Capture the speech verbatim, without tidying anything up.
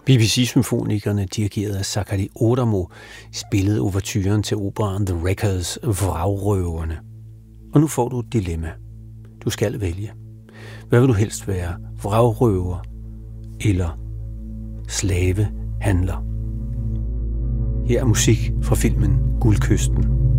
B B C-symfonikerne, dirigeret af Sakari Oramo, spillede ouverturen til operaen The Wreckers, Vragrøverne. Og nu får du et dilemma. Du skal vælge. Hvad vil du helst være? Vragrøver eller slavehandler? Her er musik fra filmen Guldkysten.